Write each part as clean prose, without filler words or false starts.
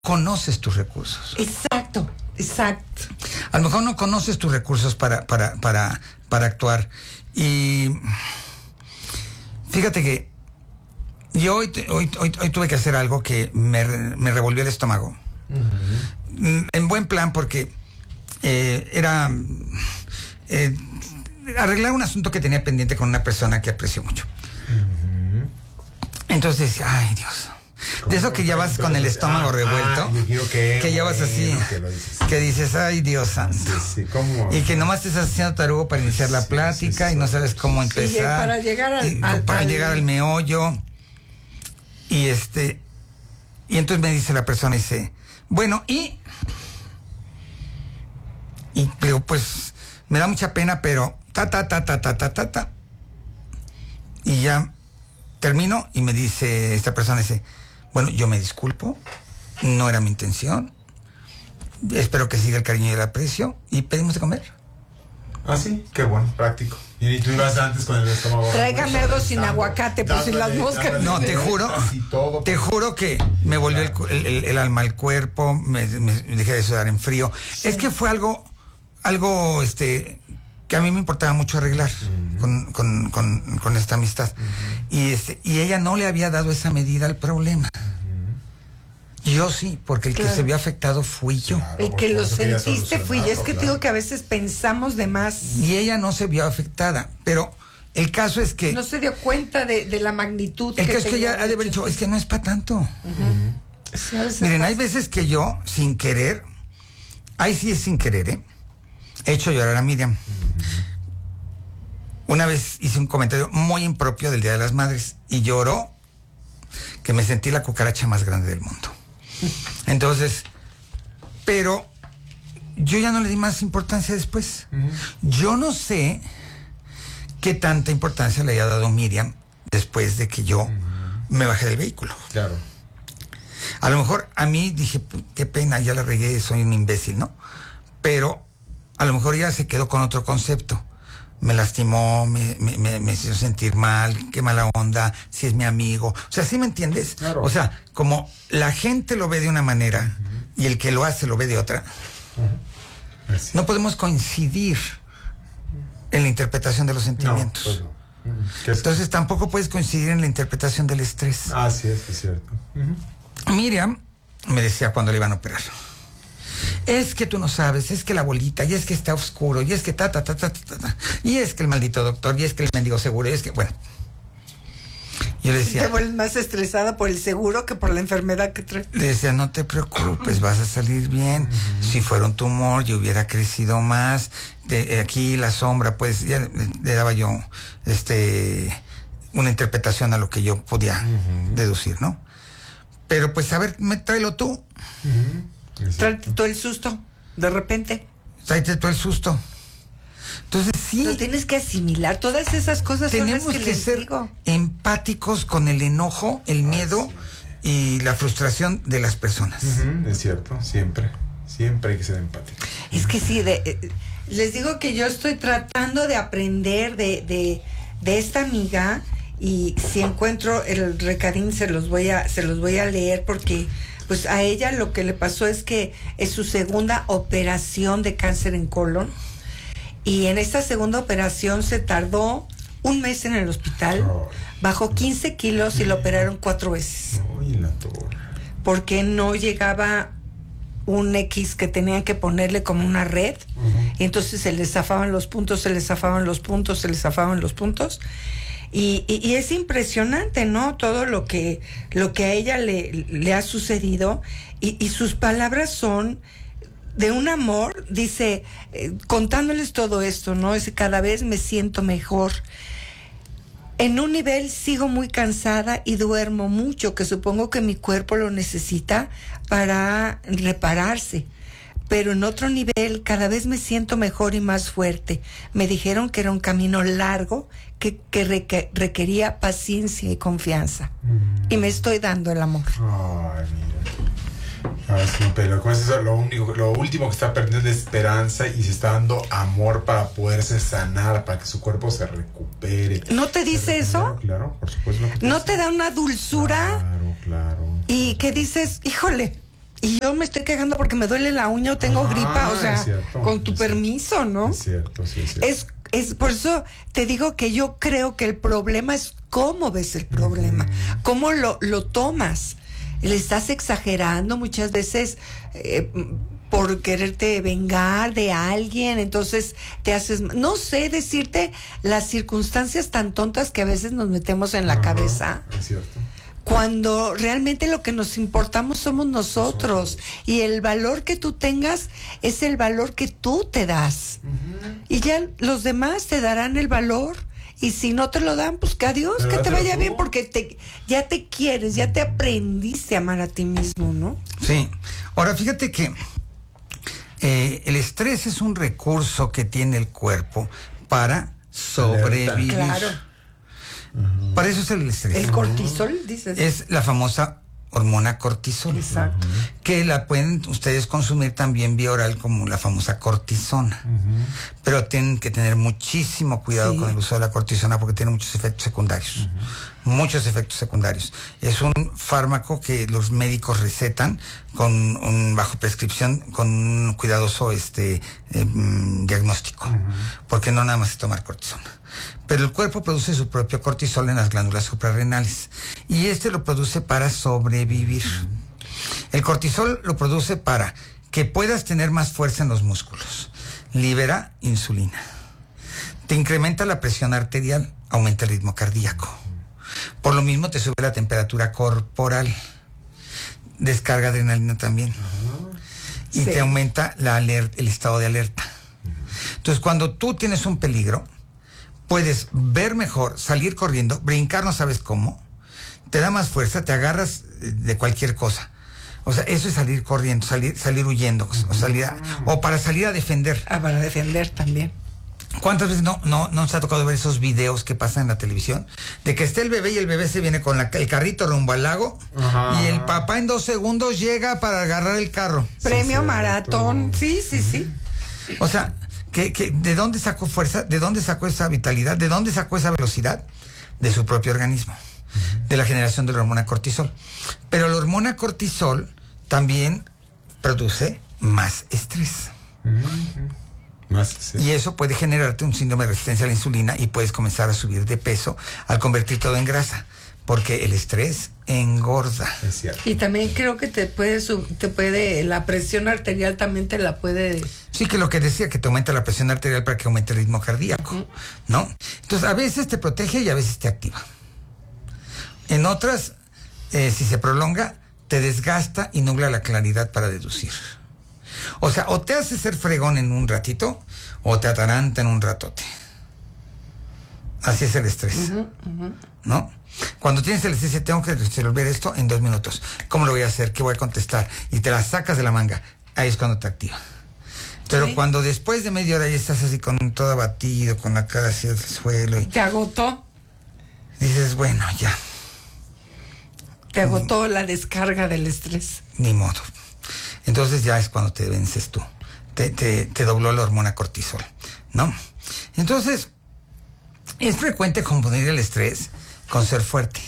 conoces tus recursos. Exacto. A lo mejor no conoces tus recursos para actuar. Y fíjate que yo hoy tuve que hacer algo que me revolvió el estómago. Uh-huh. En buen plan, porque era arreglar un asunto que tenía pendiente con una persona que aprecio mucho. Uh-huh. Entonces decía, ay, Dios. De eso que ya vas con el estómago revuelto, que ya vas así, que dices, ay, Dios santo. Sí, y que nomás te estás haciendo tarugo para iniciar la plática y no sabes cómo empezar. Para llegar al meollo. Y entonces me dice la persona, dice, bueno, y digo, pues, me da mucha pena, pero y ya termino y me dice esta persona, dice, bueno, yo me disculpo, no era mi intención, espero que siga el cariño y el aprecio, y pedimos de comer. Ah, sí, qué bueno, práctico. Y tú ibas antes con el estómago. Tráigame algo sin aguacate, pues sin las moscas. No, te juro que me volvió el alma al cuerpo, me dejé de sudar en frío. Sí. Es que fue algo que a mí me importaba mucho arreglar con esta amistad. Uh-huh. Y ella no le había dado esa medida al problema. Uh-huh. Yo sí, porque el que se vio afectado fui yo. Claro, el que lo sentiste fui yo. Es que te digo que a veces pensamos de más. Y ella no se vio afectada, pero el caso es que... No se dio cuenta de la magnitud. El caso es que ella ha de haber dicho, es que no es para tanto. Uh-huh. Sí, miren, hay veces que yo, sin querer, ahí sí es sin querer, he hecho llorar a Miriam. Una vez hice un comentario muy impropio del Día de las Madres y lloró que me sentí la cucaracha más grande del mundo. Entonces, pero yo ya no le di más importancia después. Yo no sé qué tanta importancia le haya dado Miriam después de que yo me bajé del vehículo. Claro. A lo mejor a mí dije, qué pena, ya la regué, soy un imbécil, ¿no? Pero a lo mejor ya se quedó con otro concepto. Me lastimó, me hizo sentir mal, qué mala onda, si es mi amigo. O sea, ¿sí me entiendes? Claro. O sea, como la gente lo ve de una manera y el que lo hace lo ve de otra, no podemos coincidir en la interpretación de los sentimientos. No, pues no. Entonces tampoco puedes coincidir en la interpretación del estrés. Así es cierto. Miriam me decía cuando le iban a operar, es que tú no sabes, es que la bolita, y es que está oscuro, y es que y es que el maldito doctor, y es que el mendigo seguro, y es que, bueno. Yo le decía... Te vuelves más estresada por el seguro que por la enfermedad que traes. Le decía, no te preocupes, vas a salir bien. Si fuera un tumor, yo hubiera crecido más. Aquí la sombra, pues, ya le daba yo una interpretación a lo que yo podía deducir, ¿no? Pero pues, a ver, tráelo tú. Tráete todo el susto, de repente. Tráete todo el susto. Entonces sí. Lo tienes que asimilar, todas esas cosas. Tenemos son las que ser empáticos con el enojo, el miedo y la frustración de las personas. Es cierto, siempre hay que ser empático. Es que sí, les digo que yo estoy tratando de aprender de esta amiga, y si encuentro el recadín se los voy a leer, porque pues a ella lo que le pasó es que es su segunda operación de cáncer en colon, y en esta segunda operación se tardó un mes en el hospital, bajó 15 kilos y lo operaron 4 veces. Porque no llegaba un X que tenían que ponerle como una red, y entonces se les zafaban los puntos, y es impresionante, ¿no? Todo lo que a ella le ha sucedido, y sus palabras son de un amor. Dice, contándoles todo esto, ¿no? Es cada vez me siento mejor. En un nivel sigo muy cansada y duermo mucho, que supongo que mi cuerpo lo necesita para repararse. Pero en otro nivel cada vez me siento mejor y más fuerte. Me dijeron que era un camino largo, que requería paciencia y confianza. Y me estoy dando el amor. Ay, mira. Sí, pero con eso lo último que está perdiendo es esperanza, y se está dando amor para poderse sanar, para que su cuerpo se recupere. ¿No te dice eso? Claro, por supuesto. ¿No te da una dulzura? Claro. Y que dices, híjole, y yo me estoy quejando porque me duele la uña o tengo gripa, o sea, es cierto, con tu es permiso, ¿no? Es cierto, sí, es cierto. Es por eso te digo que yo creo que el problema es cómo ves el problema, cómo lo tomas. Le estás exagerando muchas veces por quererte vengar de alguien, entonces te haces, no sé decirte las circunstancias tan tontas que a veces nos metemos en la cabeza. Es cierto. Cuando realmente lo que nos importamos somos nosotros y el valor que tú tengas es el valor que tú te das. Y ya los demás te darán el valor. Y si no te lo dan, pues que adiós, Pero que te vaya tú. bien, porque ya te quieres, ya te aprendiste a amar a ti mismo, ¿no? Sí. Ahora, fíjate que el estrés es un recurso que tiene el cuerpo para sobrevivir. Claro. Para eso es el estrés. El cortisol, dices. Es la famosa hormona cortisol. Exacto. Que la pueden ustedes consumir también vía oral como la famosa cortisona. Pero tienen que tener muchísimo cuidado con el uso de la cortisona porque tiene muchos efectos secundarios. Muchos efectos secundarios. Es un fármaco que los médicos recetan bajo prescripción con un cuidadoso diagnóstico. Porque no nada más es tomar cortisona. Pero el cuerpo produce su propio cortisol en las glándulas suprarrenales y lo produce para sobrevivir. El cortisol lo produce para que puedas tener más fuerza en los músculos. Libera insulina. Te incrementa la presión arterial, aumenta el ritmo cardíaco. Por lo mismo te sube la temperatura corporal. Descarga adrenalina también. Y te aumenta el estado de alerta. Entonces, cuando tú tienes un peligro, puedes ver mejor, salir corriendo, brincar no sabes cómo, te da más fuerza, te agarras de cualquier cosa. O sea, eso es salir corriendo, salir huyendo, o para salir a defender. Para defender también. ¿Cuántas veces no nos ha tocado ver esos videos que pasan en la televisión? De que está el bebé y el bebé se viene con el carrito rumbo al lago y el papá en 2 segundos llega para agarrar el carro. Premio maratón, sí. O sea, ¿de dónde sacó fuerza? ¿De dónde sacó esa vitalidad? ¿De dónde sacó esa velocidad? De su propio organismo, de la generación de la hormona cortisol. Pero la hormona cortisol también produce más estrés. Y eso puede generarte un síndrome de resistencia a la insulina y puedes comenzar a subir de peso al convertir todo en grasa. Porque el estrés engorda. Es cierto. Y también creo que la presión arterial también te la puede... Sí, que lo que decía, que te aumenta la presión arterial para que aumente el ritmo cardíaco, ¿no? Entonces, a veces te protege y a veces te activa. En otras, si se prolonga, te desgasta y nubla la claridad para deducir. O sea, o te hace ser fregón en un ratito, o te ataranta en un ratote. Así es el estrés, ¿no? Cuando tienes el estrés, tengo que resolver esto en 2 minutos. ¿Cómo lo voy a hacer? ¿Qué voy a contestar? Y te la sacas de la manga. Ahí es cuando te activa. Pero cuando después de media hora ya estás así con todo abatido, con la cara hacia el suelo. Y ¿Te agotó? Dices, bueno, ya. Te agotó la descarga del estrés. Ni modo. Entonces ya es cuando te vences tú. Te dobló la hormona cortisol, ¿no? Entonces, es frecuente confundir el estrés con ser fuerte.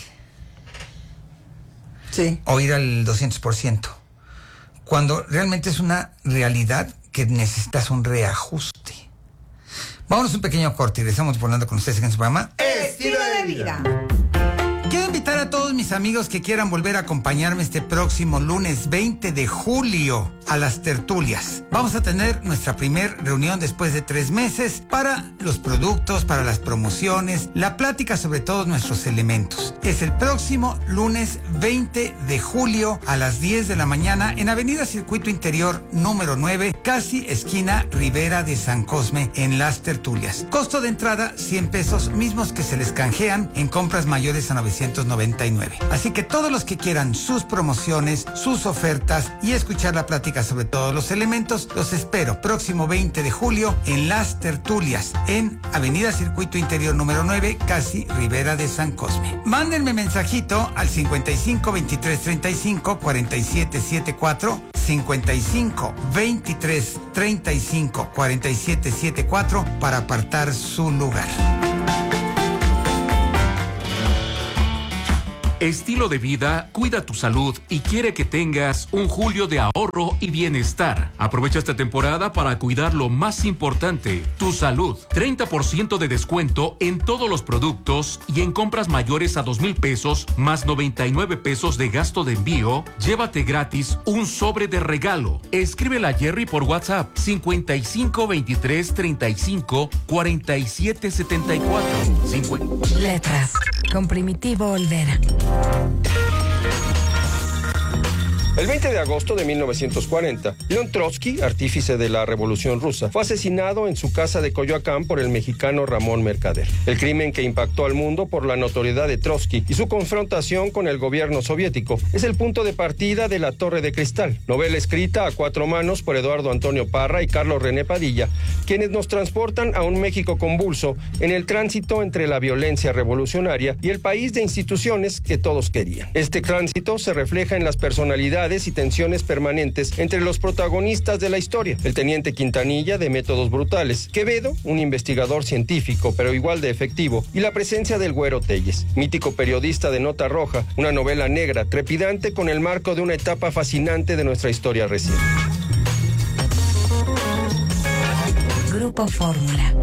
Sí. O ir al 200%. Cuando realmente es una realidad que necesitas un reajuste. Vámonos a un pequeño corte y regresamos volando con ustedes en su programa Estilo de vida. Quiero invitar a todos mis amigos que quieran volver a acompañarme este próximo lunes 20 de julio a las tertulias. Vamos a tener nuestra primer reunión después de 3 meses para los productos, para las promociones, la plática sobre todos nuestros elementos. Es el próximo lunes 20 de julio a las 10 de la mañana en Avenida Circuito Interior número 9, casi esquina Ribera de San Cosme en las tertulias. Costo de entrada 100 pesos, mismos que se les canjean en compras mayores a 999. Así que todos los que quieran sus promociones, sus ofertas y escuchar la plática sobre todos los elementos, los espero próximo 20 de julio en las tertulias en Avenida Circuito Interior número 9, casi Ribera de San Cosme. Mándenme mensajito al 55 23 35 47 74, 55 23 35 47 74 para apartar su lugar. Estilo de Vida cuida tu salud y quiere que tengas un julio de ahorro y bienestar. Aprovecha esta temporada para cuidar lo más importante, tu salud. 30% de descuento en todos los productos y en compras mayores a 2,000 pesos más 99 pesos de gasto de envío, llévate gratis un sobre de regalo. Escríbela a Jerry por WhatsApp 55 23 35 47 74. Letras con Primitivo Olvera. El 20 de agosto de 1940, León Trotsky, artífice de la Revolución Rusa, fue asesinado en su casa de Coyoacán por el mexicano Ramón Mercader. El crimen que impactó al mundo por la notoriedad de Trotsky y su confrontación con el gobierno soviético es el punto de partida de La Torre de Cristal, novela escrita a 4 manos por Eduardo Antonio Parra y Carlos René Padilla, quienes nos transportan a un México convulso en el tránsito entre la violencia revolucionaria y el país de instituciones que todos querían. Este tránsito se refleja en las personalidades y tensiones permanentes entre los protagonistas de la historia. El teniente Quintanilla, de métodos brutales; Quevedo, un investigador científico pero igual de efectivo; y la presencia del Güero Telles, mítico periodista de Nota Roja, una novela negra, trepidante con el marco de una etapa fascinante de nuestra historia reciente. Grupo Fórmula.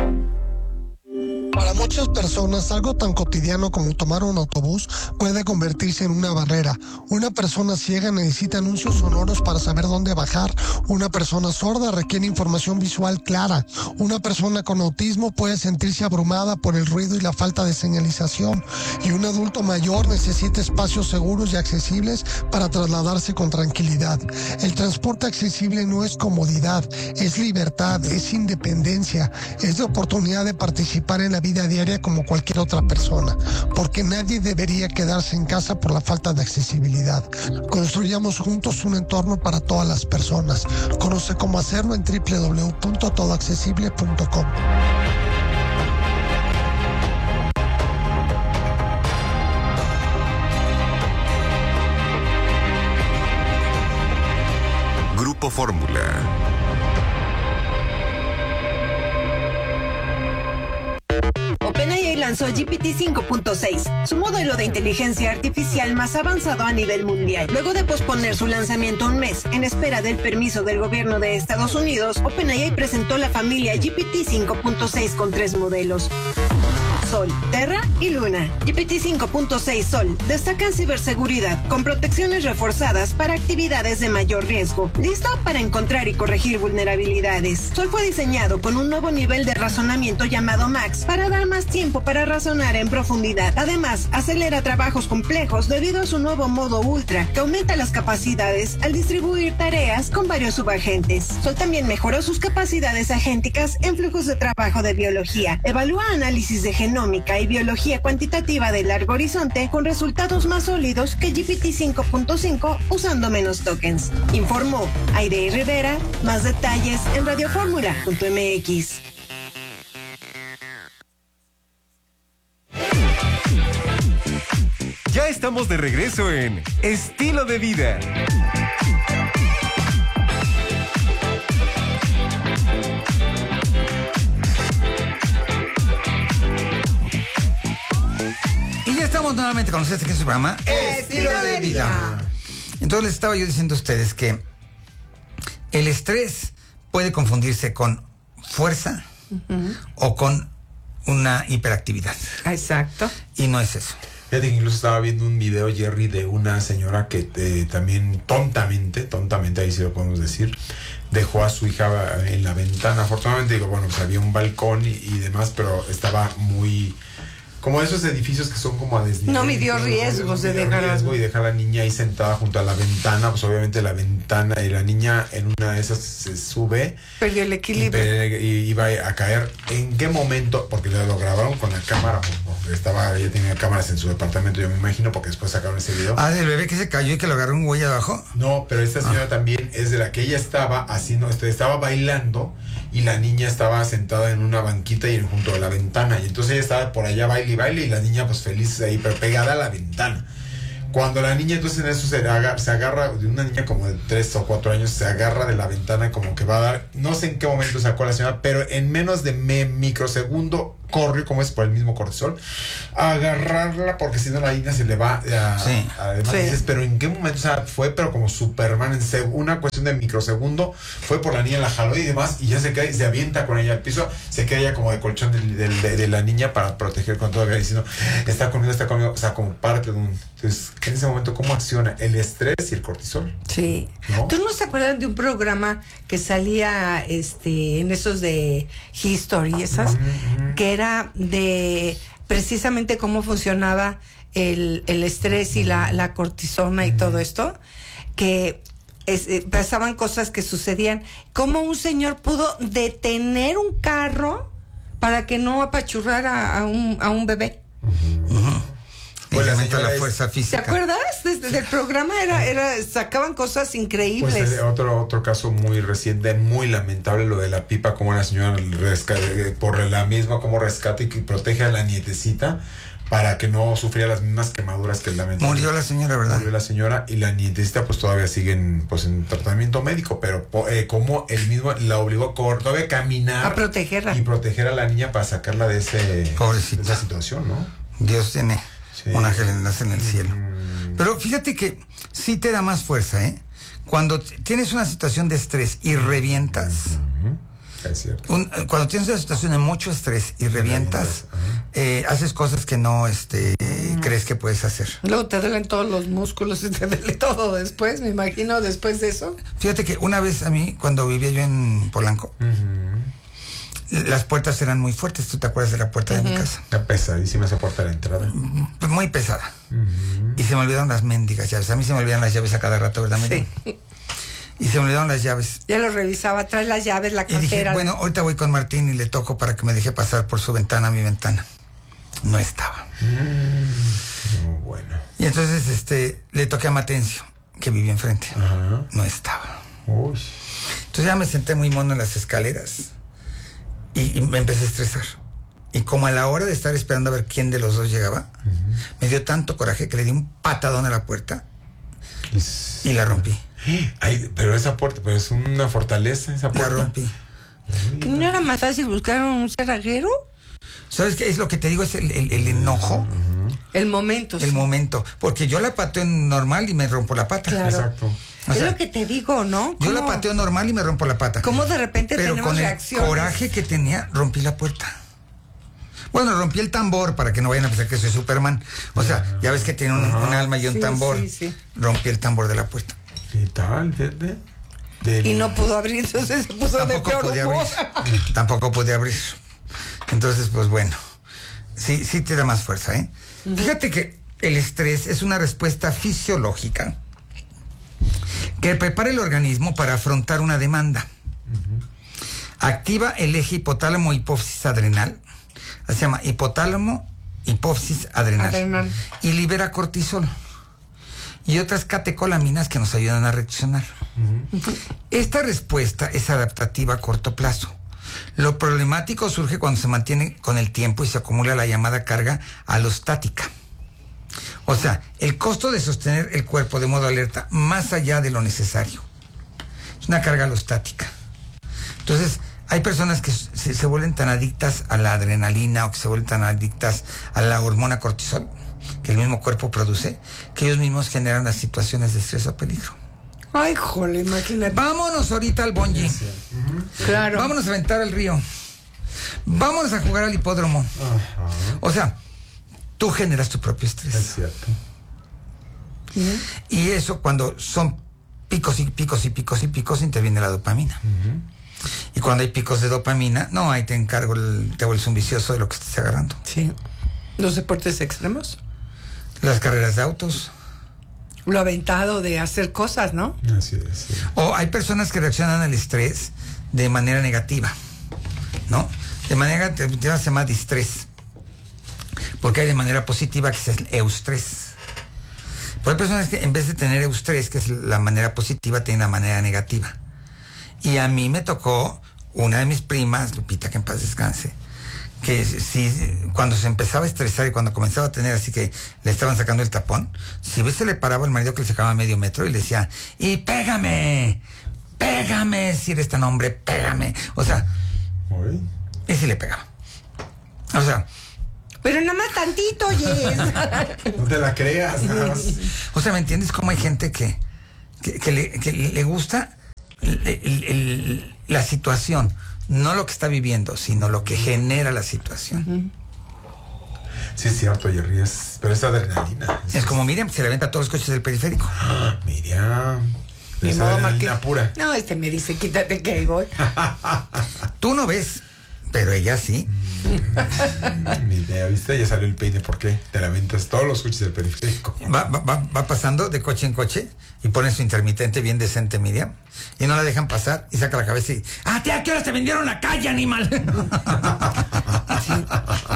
Para muchas personas, algo tan cotidiano como tomar un autobús puede convertirse en una barrera. Una persona ciega necesita anuncios sonoros para saber dónde bajar. Una persona sorda requiere información visual clara. Una persona con autismo puede sentirse abrumada por el ruido y la falta de señalización. Y un adulto mayor necesita espacios seguros y accesibles para trasladarse con tranquilidad. El transporte accesible no es comodidad, es libertad, es independencia, es la oportunidad de participar en la vida diaria como cualquier otra persona, porque nadie debería quedarse en casa por la falta de accesibilidad. Construyamos juntos un entorno para todas las personas. Conoce cómo hacerlo en www.todoaccesible.com. Grupo Fórmula. OpenAI lanzó GPT-5.6, su modelo de inteligencia artificial más avanzado a nivel mundial. Luego de posponer su lanzamiento un mes en espera del permiso del gobierno de Estados Unidos, OpenAI presentó la familia GPT-5.6 con 3 modelos: Sol, Terra y Luna. GPT-5.6 Sol destaca en ciberseguridad con protecciones reforzadas para actividades de mayor riesgo, listo para encontrar y corregir vulnerabilidades. Sol fue diseñado con un nuevo nivel de razonamiento llamado Max para dar más tiempo para razonar en profundidad. Además, acelera trabajos complejos debido a su nuevo modo Ultra, que aumenta las capacidades al distribuir tareas con varios subagentes. Sol también mejoró sus capacidades agénticas en flujos de trabajo de biología. Evalúa análisis de genómica y biología cuantitativa de largo horizonte con resultados más sólidos que GPT-5.5 usando menos tokens. Informó Aire Rivera. Más detalles en radioformula.mx. Ya estamos de regreso en Estilo de Vida. Y ya estamos nuevamente con ustedes, que es su programa Estilo de Vida. Entonces les estaba yo diciendo a ustedes que el estrés puede confundirse con fuerza o con una hiperactividad. Exacto. Y no es eso. Fíjate que incluso estaba viendo un video, Jerry, de una señora que también tontamente, ahí sí lo podemos decir, dejó a su hija en la ventana. Afortunadamente, digo, bueno, pues había un balcón y demás, pero estaba muy... como esos edificios que son como a desnivel. No midió riesgos de dejar y dejar a la niña ahí sentada junto a la ventana. Pues obviamente la ventana, y la niña en una de esas se sube. Perdió el equilibrio. Y iba a caer. ¿En qué momento? Porque lo grabaron con la cámara. Porque ella tenía cámaras en su departamento, yo me imagino, porque después sacaron ese video. Ah, del bebé que se cayó y que lo agarró un güey abajo. No, pero esta señora también es de la que ella estaba haciendo, estaba bailando, y la niña estaba sentada en una banquita y junto a la ventana. Y entonces ella estaba por allá baile y la niña pues feliz ahí, pero pegada a la ventana. Cuando la niña entonces en eso se agarra, de una niña como de 3 o 4 años, se agarra de la ventana como que va a dar, no sé en qué momento sacó a la señora, pero en menos de microsegundo corre, como es por el mismo cortisol, a agarrarla, porque si no la niña se le va además dices, pero ¿en qué momento? O sea, fue pero como Superman, en una cuestión de microsegundo, fue por la niña, la jaló y demás, y ya se cae, se avienta con ella al piso, se queda ya como de colchón de la niña para proteger con todo, diciendo, está conmigo, o sea, como parte de un... Entonces, en ese momento, ¿cómo acciona el estrés y el cortisol? Sí. ¿No? ¿Tú no se acuerdan de un programa que salía en esos de History, esas, que era de precisamente cómo funcionaba el estrés y la cortisona y todo esto? Que pasaban cosas que sucedían. ¿Cómo un señor pudo detener un carro para que no apachurrara a un bebé? Pues la fuerza física. ¿Te acuerdas? Desde el programa sacaban cosas increíbles. Pues otro caso muy reciente, muy lamentable, lo de la pipa, como la señora por la misma, como rescata y protege a la nietecita para que no sufriera las mismas quemaduras que lamentablemente. Murió la señora, ¿verdad? Murió la señora, y la nietecita pues todavía sigue en tratamiento médico, pero como él mismo la obligó a todavía caminar. A protegerla. Y proteger a la niña para sacarla de esa situación, ¿no? Dios tiene un ángel en el cielo. Pero fíjate que sí te da más fuerza, ¿eh? Cuando tienes una situación de estrés y revientas. Es cierto. Cuando tienes una situación de mucho estrés y revientas, haces cosas que no crees que puedes hacer. Luego te duelen todos los músculos y te duele todo después, me imagino, después de eso. Fíjate que una vez a mí, cuando vivía yo en Polanco, las puertas eran muy fuertes. ¿Tú te acuerdas de la puerta de mi casa? Está pesadísima esa puerta de entrada. Muy pesada. Y se me olvidaron las mendigas llaves. A mí se me olvidan las llaves a cada rato, ¿verdad? Sí. Y se me olvidaron las llaves. Ya lo revisaba, trae las llaves, la cartera. Y dije, bueno, ahorita voy con Martín y le toco para que me deje pasar por su ventana a mi ventana. No estaba. Bueno. Y entonces le toqué a Matencio, que vivía enfrente. No estaba. Uy. Entonces ya me senté muy mono en las escaleras y me empecé a estresar. Y como a la hora de estar esperando a ver quién de los dos llegaba, me dio tanto coraje que le di un patadón a la puerta y la rompí. Ay, pero esa puerta, pero es una fortaleza esa puerta. La rompí. ¿No era más fácil buscar un cerrajero? ¿Sabes qué es lo que te digo? Es el enojo. El momento. El momento. Porque yo la pateo normal y me rompo la pata. Claro. Exacto. Es lo que te digo, ¿no? Yo la pateo normal y me rompo la pata. ¿Cómo de repente pero tenemos con reacciones? El coraje que tenía, rompí la puerta. Bueno, rompí el tambor para que no vayan a pensar que soy Superman. O sea, ya ves que tiene un alma y un tambor. Sí. Rompí el tambor de la puerta. ¿Qué tal? Fíjate. Y no pudo abrir, entonces se puso de peor humor. Tampoco pude abrir. Entonces, pues bueno, sí te da más fuerza, ¿eh? Fíjate que el estrés es una respuesta fisiológica que prepara el organismo para afrontar una demanda. Activa el eje hipotálamo-hipófisis adrenal. Se llama hipotálamo-hipófisis adrenal. Y libera cortisol y otras catecolaminas que nos ayudan a reaccionar. Esta respuesta es adaptativa a corto plazo. Lo problemático surge cuando se mantiene con el tiempo y se acumula la llamada carga alostática. O sea, el costo de sostener el cuerpo de modo alerta más allá de lo necesario. Es una carga alostática. Entonces, hay personas que se vuelven tan adictas a la adrenalina o que se vuelven tan adictas a la hormona cortisol que el mismo cuerpo produce, que ellos mismos generan las situaciones de estrés o peligro. Ay, jole, imagínate. Vámonos ahorita al bungee. Claro. Vámonos a aventar al río. Vámonos a jugar al hipódromo. O sea, tú generas tu propio estrés. Es cierto. Y eso, cuando son picos y picos y picos y picos, interviene la dopamina. Y cuando hay picos de dopamina, no, ahí te encargo, te vuelves un vicioso de lo que estés agarrando. Sí. ¿Los deportes extremos? Las carreras de autos. Lo aventado de hacer cosas, ¿no? Así es. Sí. O hay personas que reaccionan al estrés de manera negativa, ¿no? De manera negativa se llama distrés. Porque hay de manera positiva que es el eustrés. Pero hay personas que en vez de tener eustrés, que es la manera positiva, tienen la manera negativa. Y a mí me tocó una de mis primas, Lupita, que en paz descanse, que si cuando se empezaba a estresar y cuando comenzaba a tener así que le estaban sacando el tapón, si ves se le paraba el marido que le sacaba medio metro y le decía, y pégame, si eres tan hombre, pégame. O sea, y sí le pegaba. O sea... Pero nada más tantito, Yes. No te la creas, nada más. O sea, ¿me entiendes cómo hay gente que le gusta la situación? No lo que está viviendo, sino lo que genera la situación. Sí, es cierto, Jerry, pero es adrenalina. Es como Miriam, se le aventa a todos los coches del periférico. Miriam. Ni Es modo, adrenalina pura. No, me dice, quítate que ahí voy. Tú no ves, pero ella sí. Mira, ¿viste? Ya salió el peine. ¿Por qué? Te la aventas todos los coches del periférico. Va pasando de coche en coche y pone su intermitente bien decente, Miriam, y no la dejan pasar y saca la cabeza y... ¡Ah, tía, qué horas te vendieron la calle, animal! Sí.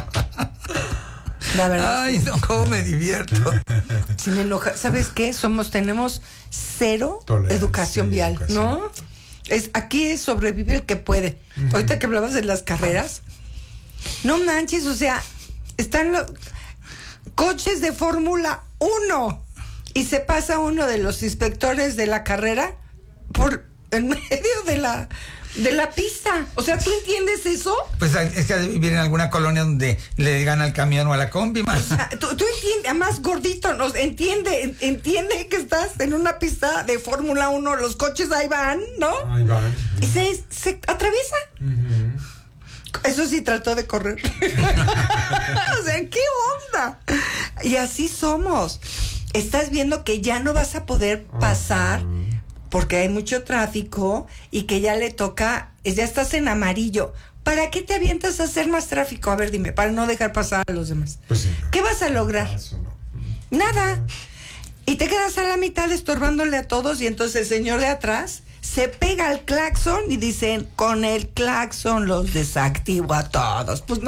La verdad. Ay, no, cómo me divierto. Si me enoja, ¿sabes qué? Tenemos cero Tolerancia, educación vial, educación. ¿no? Aquí es sobrevive el que puede. Ahorita que hablabas de las carreras, no manches, o sea, están los coches de Fórmula 1 y se pasa uno de los inspectores de la carrera por en medio de la pista. O sea, ¿tú entiendes eso? Pues es que vivir en alguna colonia donde le gana el camión o a la combi más. O sea, tú entiendes, además gordito, entiende que estás en una pista de Fórmula 1, los coches ahí van, ¿no? Ahí van. Y se atraviesa. Eso sí trató de correr. O sea, ¿qué onda? Y así somos. Estás viendo que ya no vas a poder pasar porque hay mucho tráfico y que ya le toca, ya estás en amarillo. ¿Para qué te avientas a hacer más tráfico? A ver, dime, para no dejar pasar a los demás. Pues sí. ¿Qué vas a lograr? Eso no. Nada. Y te quedas a la mitad estorbándole a todos y entonces el señor de atrás se pega al claxon y dicen, con el claxon los desactivo a todos. Pues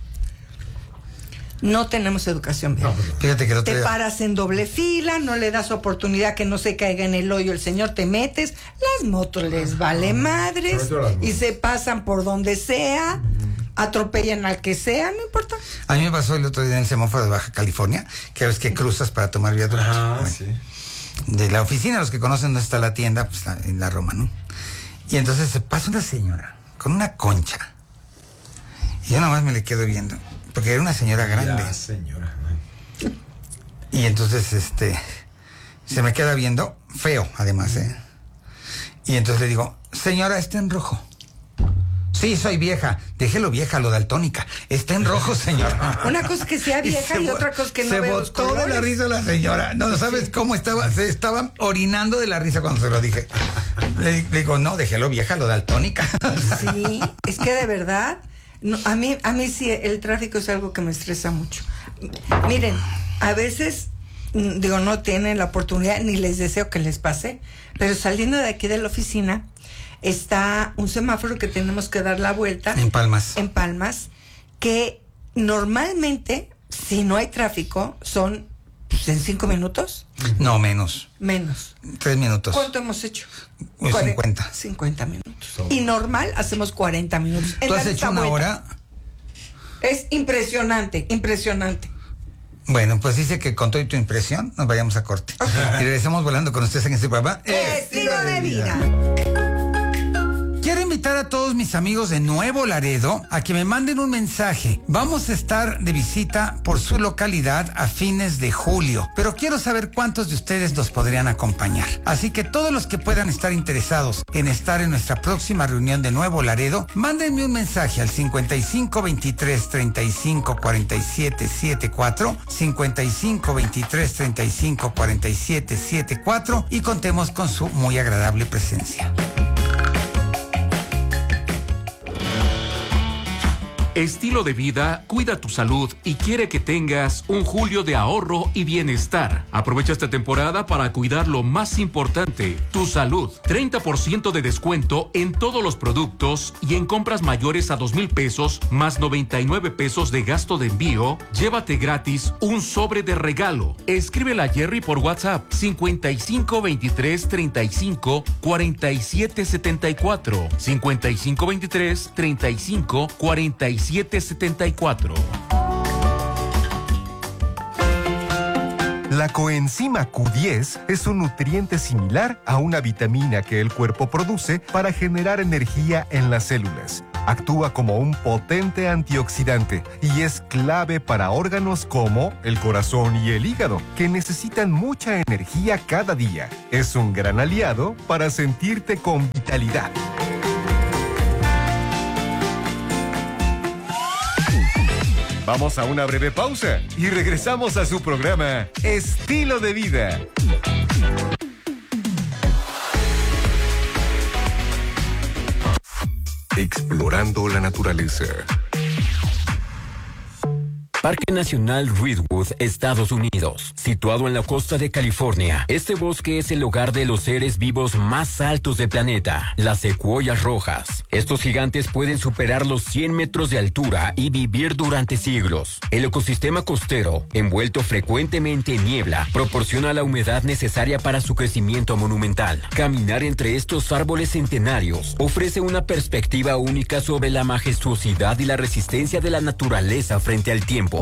no tenemos educación vial. Fíjate que el otro Te día- paras en doble fila, no le das oportunidad que no se caiga en el hoyo el señor, te metes, las motos les vale madres Sobre todo las motos. y se pasan por donde sea, atropellan al que sea, no importa. A mí me pasó el otro día en el semáforo de Baja California, que ves que cruzas para tomar viaducto. Bueno, Sí. de la oficina, los que conocen dónde está la tienda, pues en la Roma, ¿no? Y entonces se pasa una señora con una concha. Y yo nomás me le quedo viendo, porque era una señora grande. Ya, señora. Y entonces, se me queda viendo, feo, además, ¿eh? Y entonces le digo, señora, está en rojo. Sí, soy vieja. Déjelo vieja, lo daltónica. Está en rojo, señora. Una cosa que sea vieja y otra cosa que no se vea los botó de la colores. risa la señora. No sabes cómo estaba. Se estaba orinando de la risa cuando se lo dije. Le digo, no, déjelo vieja, lo daltónica. Sí, es que de verdad, no, a mí sí el tráfico es algo que me estresa mucho. Miren, a veces, digo, no tienen la oportunidad, ni les deseo que les pase, pero saliendo de aquí de la oficina, está un semáforo que tenemos que dar la vuelta. En Palmas. En Palmas, que normalmente, si no hay tráfico, son pues, en 5 minutos. No, menos. Menos. 3 minutos. ¿Cuánto hemos hecho? Pues 50. 50 minutos. Y normal hacemos 40 minutos. En ¿Tú la has misma hecho una vuelta. hora? Es impresionante, impresionante. Bueno, pues dice que con toda tu impresión nos vayamos a corte. Y regresamos volando con ustedes en este programa. Estilo de vida. Quiero invitar a todos mis amigos de Nuevo Laredo a que me manden un mensaje. Vamos a estar de visita por su localidad a fines de julio, pero quiero saber cuántos de ustedes nos podrían acompañar. Así que todos los que puedan estar interesados en estar en nuestra próxima reunión de Nuevo Laredo, mándenme un mensaje al 55 23 35 47 74, 55 23 35 47 74 y contemos con su muy agradable presencia. Estilo de vida, cuida tu salud y quiere que tengas un julio de ahorro y bienestar. Aprovecha esta temporada para cuidar lo más importante, tu salud. 30% de descuento en todos los productos y en compras mayores a 2,000 pesos más 99 pesos de gasto de envío, llévate gratis un sobre de regalo. Escríbele a Jerry por WhatsApp 55 23 35 47 74, 55 23 35 47 74. La coenzima Q10 es un nutriente similar a una vitamina que el cuerpo produce para generar energía en las células. Actúa como un potente antioxidante y es clave para órganos como el corazón y el hígado, que necesitan mucha energía cada día. Es un gran aliado para sentirte con vitalidad. Vamos a una breve pausa y regresamos a su programa Estilo de Vida. Explorando la naturaleza. Parque Nacional Redwood, Estados Unidos. Situado en la costa de California, este bosque es el hogar de los seres vivos más altos del planeta, las secuoyas rojas. Estos gigantes pueden superar los 100 metros de altura y vivir durante siglos. El ecosistema costero, envuelto frecuentemente en niebla, proporciona la humedad necesaria para su crecimiento monumental. Caminar entre estos árboles centenarios ofrece una perspectiva única sobre la majestuosidad y la resistencia de la naturaleza frente al tiempo.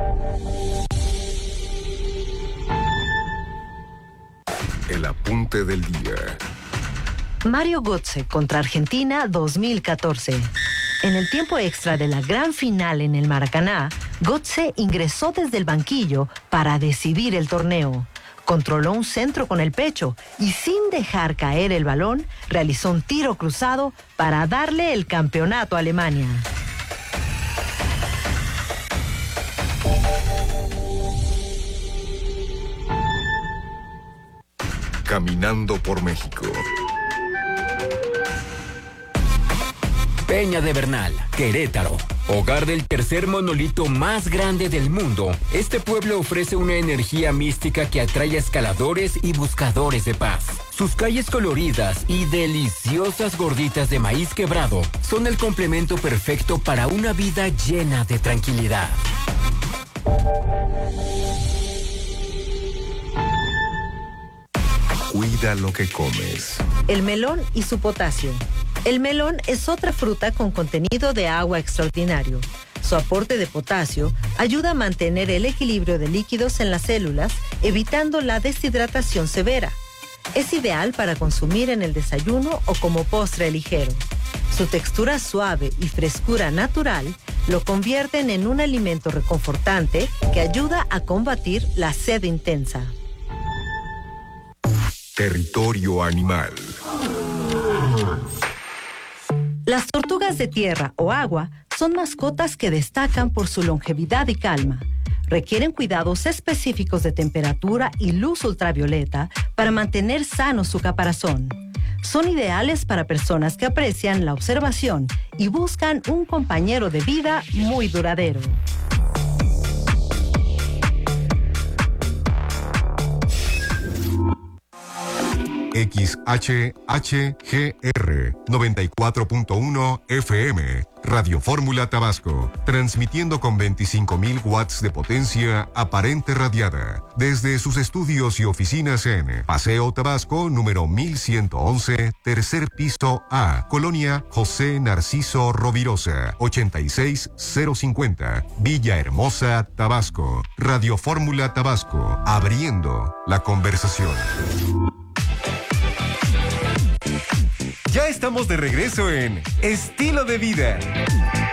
El apunte del día. Mario Götze contra Argentina 2014. En el tiempo extra de la gran final en el Maracaná, Götze ingresó desde el banquillo para decidir el torneo. Controló un centro con el pecho y sin dejar caer el balón, realizó un tiro cruzado para darle el campeonato a Alemania. Caminando por México. Peña de Bernal, Querétaro. Hogar del tercer monolito más grande del mundo, este pueblo ofrece una energía mística que atrae a escaladores y buscadores de paz. Sus calles coloridas y deliciosas gorditas de maíz quebrado son el complemento perfecto para una vida llena de tranquilidad. Cuida lo que comes. El melón y su potasio. El melón es otra fruta con contenido de agua extraordinario. Su aporte de potasio ayuda a mantener el equilibrio de líquidos en las células, evitando la deshidratación severa. Es ideal para consumir en el desayuno o como postre ligero. Su textura suave y frescura natural lo convierten en un alimento reconfortante que ayuda a combatir la sed intensa. Territorio animal. Las tortugas de tierra o agua son mascotas que destacan por su longevidad y calma. Requieren cuidados específicos de temperatura y luz ultravioleta para mantener sano su caparazón. Son ideales para personas que aprecian la observación y buscan un compañero de vida muy duradero. XHHGR 94.1 FM, Radio Fórmula Tabasco, transmitiendo con 25.000 watts de potencia aparente radiada, desde sus estudios y oficinas en Paseo Tabasco, número 1111, tercer piso A, Colonia José Narciso Rovirosa, 86050, Villahermosa, Tabasco. Radio Fórmula Tabasco, abriendo la conversación. Ya estamos de regreso en Estilo de Vida.